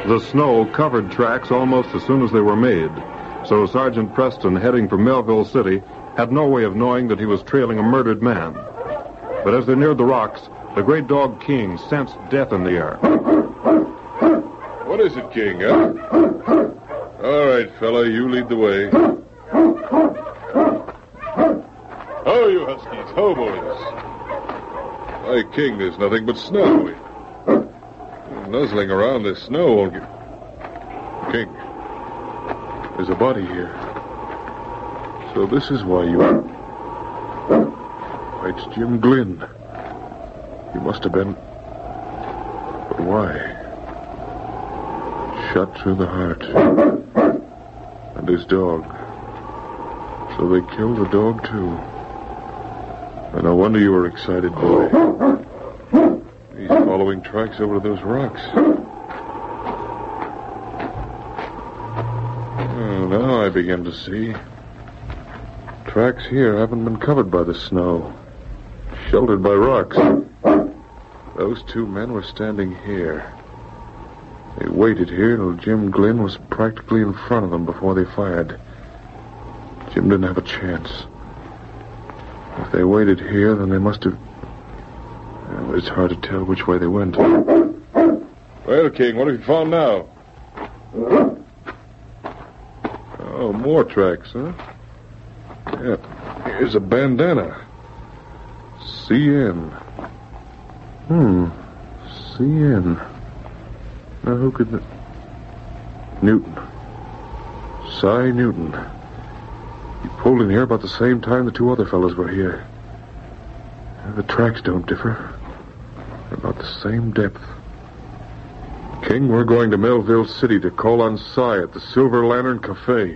The snow covered tracks almost as soon as they were made, so Sergeant Preston, heading for Melville City, had no way of knowing that he was trailing a murdered man. But as they neared the rocks, the great dog King sensed death in the air. What is it, King, huh? All right, fella, you lead the way. Oh, you huskies. Ho, boys. Why, King, there's nothing but snow. Nuzzling around this snow won't get... King, there's a body here. So this is why you... It's Jim Glynn. He must have been... But why? Shot through the heart. And his dog. So they killed the dog, too. And no wonder you were excited, boy. He's following tracks over to those rocks. Oh, now I begin to see. Tracks here haven't been covered by the snow. Sheltered by rocks. Those two men were standing here. They waited here till Jim Glynn was practically in front of them before they fired. Jim didn't have a chance. If they waited here, then they must have... Well, it's hard to tell which way they went. Well, King, what have you found now? Oh, more tracks, huh? Yeah, here's a bandana. CN. CN. Now, who could... Newton. Cy Newton. He pulled in here about the same time the two other fellows were here. The tracks don't differ. They're about the same depth. King, we're going to Melville City to call on Cy at the Silver Lantern Cafe.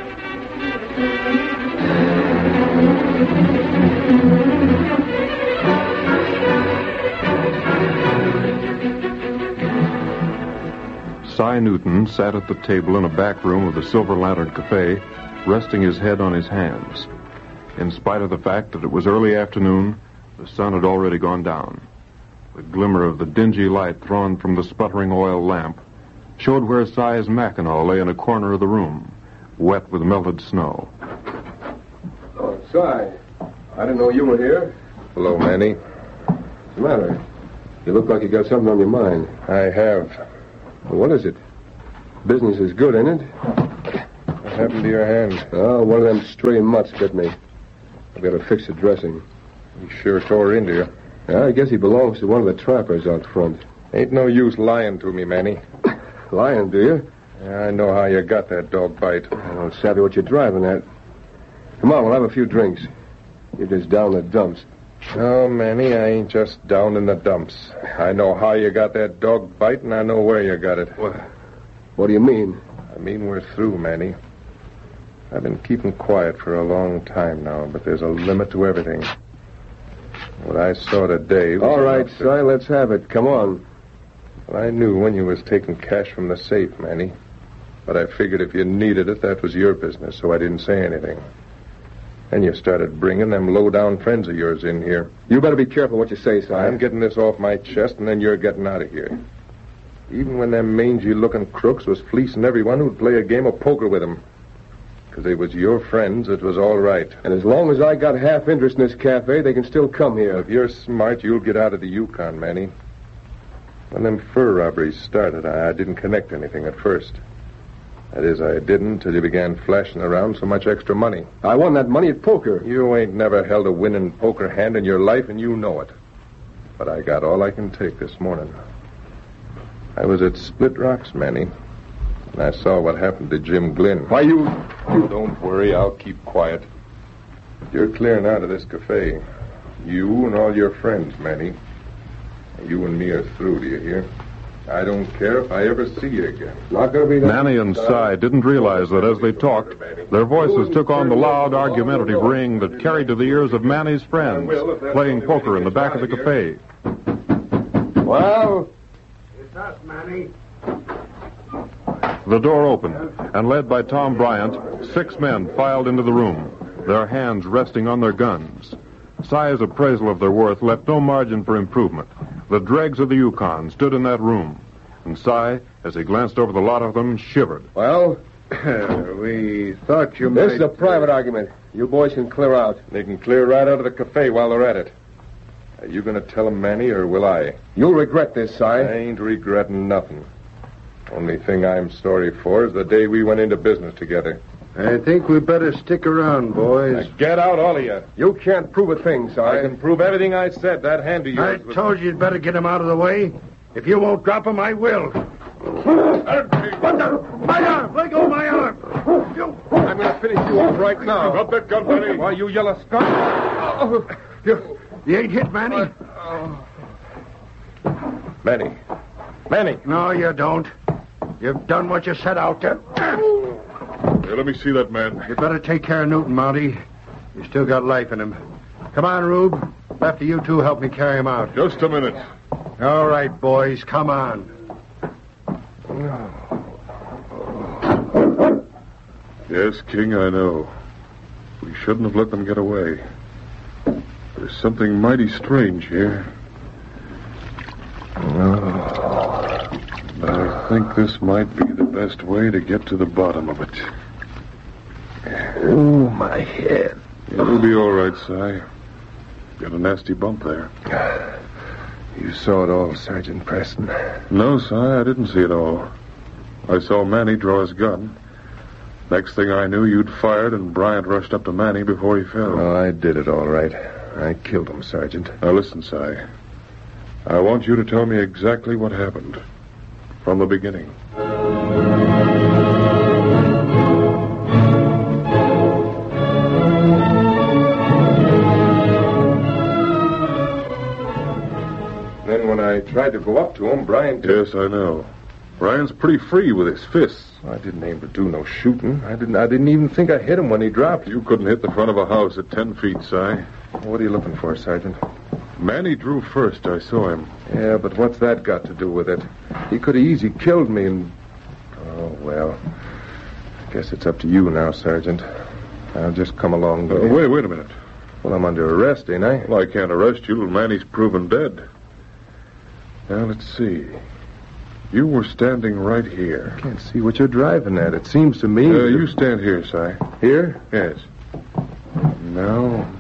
Cy Newton sat at the table in a back room of the Silver Lantern Cafe, resting his head on his hands. In spite of the fact that it was early afternoon, the sun had already gone down. The glimmer of the dingy light thrown from the sputtering oil lamp showed where Cy's Mackinaw lay in a corner of the room, wet with melted snow. Oh, Cy. I didn't know you were here. Hello, Manny. What's the matter? You look like you got something on your mind. I have. Well, what is it? Business is good, ain't it? What happened to your hand? Oh, one of them stray mutts bit me. I've got to fix the dressing. He sure tore into you. Yeah, I guess he belongs to one of the trappers out front. Ain't no use lying to me, Manny. Lying, do you? Yeah, I know how you got that dog bite. I don't savvy what you're driving at. Come on, we'll have a few drinks. You're just down the dumps. No, Manny, I ain't just down in the dumps. I know how you got that dog bite, and I know where you got it. What do you mean? I mean we're through, Manny. I've been keeping quiet for a long time now, but there's a limit to everything. What I saw today was... All right, Cy, let's have it. Come on. Well, I knew when you was taking cash from the safe, Manny. But I figured if you needed it, that was your business, so I didn't say anything. Then you started bringing them low-down friends of yours in here. You better be careful what you say, Cy. I'm getting this off my chest, and then you're getting out of here. Even when them mangy-looking crooks was fleecing everyone who'd play a game of poker with them. Because they was your friends, it was all right. And as long as I got half interest in this cafe, they can still come here. If you're smart, you'll get out of the Yukon, Manny. When them fur robberies started, I didn't connect anything at first. That is, I didn't till you began flashing around so much extra money. I won that money at poker. You ain't never held a winning poker hand in your life, and you know it. But I got all I can take this morning. I was at Split Rocks, Manny, and I saw what happened to Jim Glynn. Why, you... Oh, don't worry, I'll keep quiet. You're clearing out of this cafe. You and all your friends, Manny. You and me are through, do you hear? I don't care if I ever see you again. Not gonna be that... Manny and Cy didn't realize that as they talked, their voices took on the loud, argumentative ring that carried to the ears of Manny's friends, playing poker in the back of the cafe. Well... It's us, Manny. The door opened, and led by Tom Bryant, 6 men filed into the room, their hands resting on their guns. Cy's appraisal of their worth left no margin for improvement. The dregs of the Yukon stood in that room, and Si, as he glanced over the lot of them, shivered. Well, We thought you this is a private argument. You boys can clear out. They can clear right out of the cafe while they're at it. Are you going to tell them, Manny, or will I? You'll regret this, Si. I ain't regretting nothing. Only thing I'm sorry for is the day we went into business together. I think we better stick around, boys. Now get out, all of you. You can't prove a thing, Si. I can prove everything I said. That hand of I yours was... told you you'd better get him out of the way. If you won't drop him, I will. What the? My arm! Let go of my arm! You... I'm going to finish you off right now. Drop that gun, Manny. Why, you yellow skunk. You ain't hit, Manny? Manny. Manny. No, you don't. You've done what you set out to. Here, let me see that man. You better take care of Newton, Mounty. He's still got life in him. Come on, Rube. After you two help me carry him out. Just a minute. All right, boys, come on. Yes, King, I know. We shouldn't have let them get away. There's something mighty strange here. But I think this might be the best way to get to the bottom of it. Oh, my head. It'll be all right, Si. Got a nasty bump there. You saw it all, Sergeant Preston. No, Si, I didn't see it all. I saw Manny draw his gun. Next thing I knew, you'd fired, and Bryant rushed up to Manny before he fell. Oh, I did it all right. I killed him, Sergeant. Now listen, Si. I want you to tell me exactly what happened. From the beginning. Then when I tried to go up to him, Bryant... Yes, I know. Bryant's pretty free with his fists. I didn't aim to do no shooting. I didn't even think I hit him when he dropped. You couldn't hit the front of a house at 10 feet, Si. What are you looking for, Sergeant? Manny drew first. I saw him. Yeah, but what's that got to do with it? He could have easy killed me and... Oh, well. I guess it's up to you now, Sergeant. I'll just come along with you. Wait a minute. Well, I'm under arrest, ain't I? Well, I can't arrest you till Manny's proven dead. Now, let's see. You were standing right here. I can't see what you're driving at. It seems to me... You stand here, Si. Here? Yes. Now...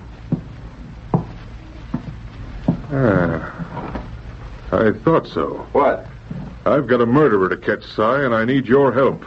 I thought so. What? I've got a murderer to catch, Si, and I need your help.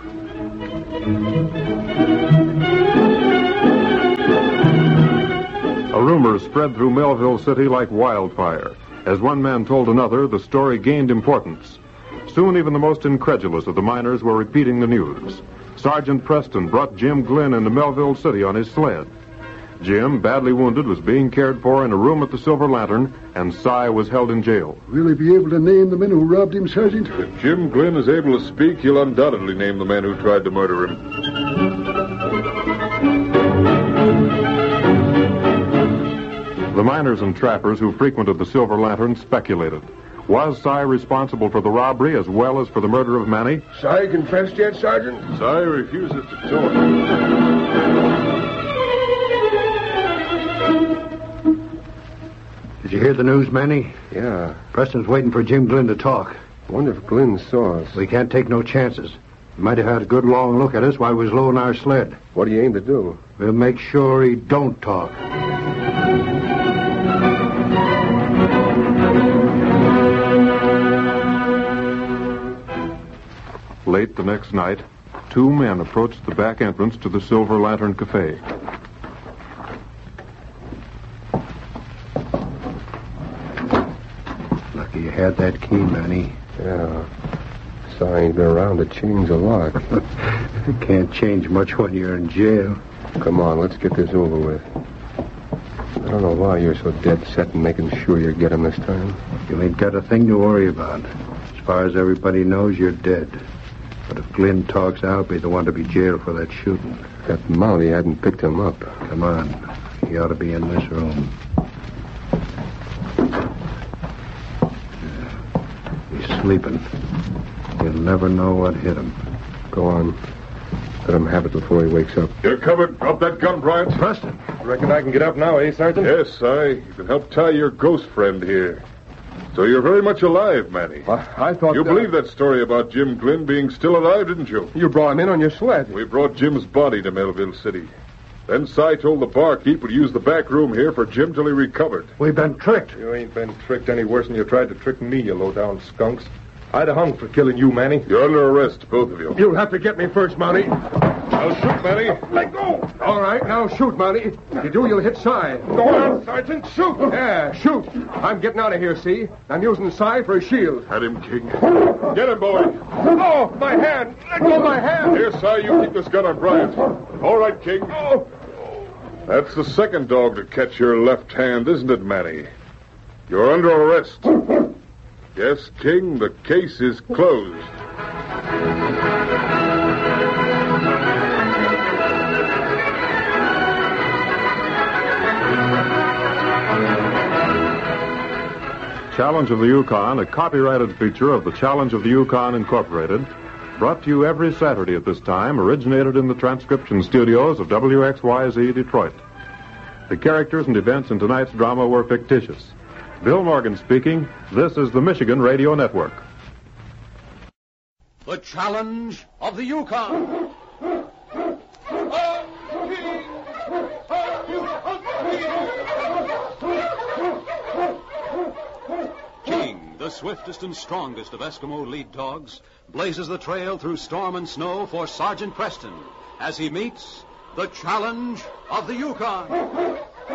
A rumor spread through Melville City like wildfire. As one man told another, the story gained importance. Soon even the most incredulous of the miners were repeating the news. Sergeant Preston brought Jim Glynn into Melville City on his sled. Jim, badly wounded, was being cared for in a room at the Silver Lantern, and Si was held in jail. Will he be able to name the men who robbed him, Sergeant? If Jim Glynn is able to speak, he'll undoubtedly name the man who tried to murder him. The miners and trappers who frequented the Silver Lantern speculated. Was Si responsible for the robbery as well as for the murder of Manny? Si confessed yet, Sergeant? Si refuses to talk. Did you hear the news, Manny? Yeah. Preston's waiting for Jim Glynn to talk. Wonder if Glynn saw us. We can't take no chances. He might have had a good long look at us while we was loading our sled. What do you aim to do? We'll make sure he don't talk. Late the next night, two men approached the back entrance to the Silver Lantern Cafe. Lucky you had that key, Manny. Yeah. Si ain't been around to change a lock. Can't change much when you're in jail. Come on, let's get this over with. I don't know why you're so dead set in making sure you get him this time. You ain't got a thing to worry about. As far as everybody knows, you're dead. But if Glynn talks, I'll be the one to be jailed for that shooting. That Molly hadn't picked him up. Come on. He ought to be in this room. He's sleeping. You'll never know what hit him. Go on. Let him have it before he wakes up. You're covered. Drop that gun, Bryant. Preston. Reckon I can get up now, eh, Sergeant? Yes, Si. You can help tie your ghost friend here. So you're very much alive, Manny. I thought... You believe that story about Jim Glynn being still alive, didn't you? You brought him in on your sled. We brought Jim's body to Melville City. Then Cy told the barkeep we'd use the back room here for Jim till he recovered. We've been tricked. You ain't been tricked any worse than you tried to trick me, you low-down skunks. I'd have hung for killing you, Manny. You're under arrest, both of you. You'll have to get me first, Monty. I'll shoot, Manny. Let go! All right, now shoot, Monty. If you do, you'll hit Cy. Go on, Sergeant, shoot! Yeah, shoot. I'm getting out of here, see? I'm using Cy for a shield. Had him, King. Get him, boy. Oh, my hand! Let go of my hand! Here, Cy, you keep this gun on Bryant. All right, King. Oh. That's the second dog to catch your left hand, isn't it, Manny? You're under arrest. Yes, King, the case is closed. Challenge of the Yukon, a copyrighted feature of the Challenge of the Yukon Incorporated, brought to you every Saturday at this time, originated in the transcription studios of WXYZ Detroit. The characters and events in tonight's drama were fictitious. Bill Morgan speaking. This is the Michigan Radio Network. The Challenge of the Yukon. King, the swiftest and strongest of Eskimo lead dogs, blazes the trail through storm and snow for Sergeant Preston as he meets the Challenge of the Yukon.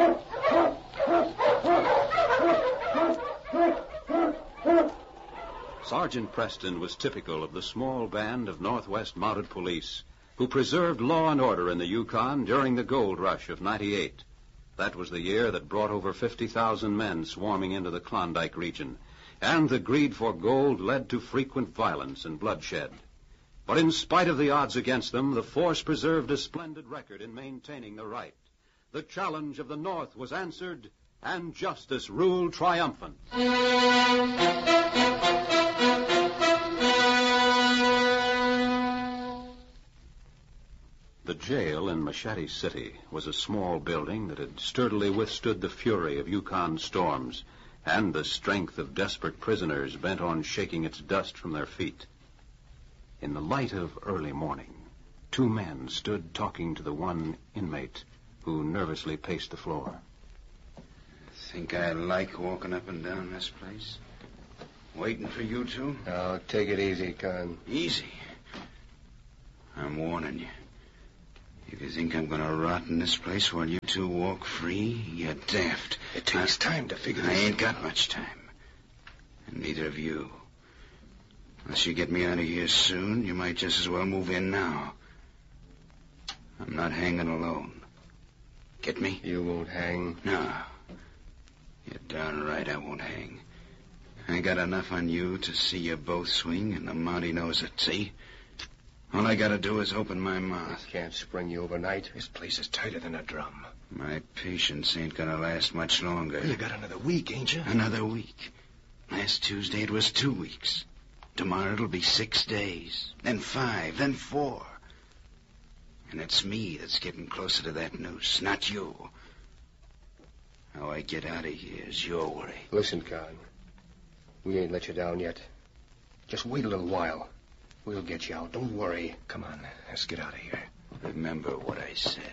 Sergeant Preston was typical of the small band of Northwest Mounted Police who preserved law and order in the Yukon during the gold rush of '98. That was the year that brought over 50,000 men swarming into the Klondike region, and the greed for gold led to frequent violence and bloodshed. But in spite of the odds against them, the force preserved a splendid record in maintaining the right. The challenge of the North was answered, and justice ruled triumphant. The jail in Machete City was a small building that had sturdily withstood the fury of Yukon storms and the strength of desperate prisoners bent on shaking its dust from their feet. In the light of early morning, two men stood talking to the one inmate who nervously paced the floor. Think I like walking up and down this place? Waiting for you two? Now, take it easy, Con. Easy. I'm warning you. If you think I'm going to rot in this place while you two walk free, you're daft. It takes time to figure this out. I ain't got much time. And neither of you. Unless you get me out of here soon, you might just as well move in now. I'm not hanging alone. Get me? You won't hang. No. You're darn right I won't hang. I got enough on you to see you both swing, and the Mountie knows it, see? All I gotta do is open my mouth. Can't spring you overnight. This place is tighter than a drum. My patience ain't gonna last much longer. You got another week, ain't you? Another week. Last Tuesday it was 2 weeks. Tomorrow it'll be 6 days. Then 5, then 4. And it's me that's getting closer to that noose, not you. How I get out of here is your worry. Listen, Con. We ain't let you down yet. Just wait a little while. We'll get you out. Don't worry. Come on, let's get out of here. Remember what I said.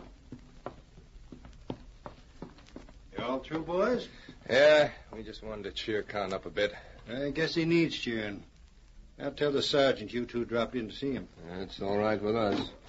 You all through, boys? Yeah, we just wanted to cheer Con up a bit. I guess he needs cheering. I'll tell the sergeant you two dropped in to see him. That's all right with us.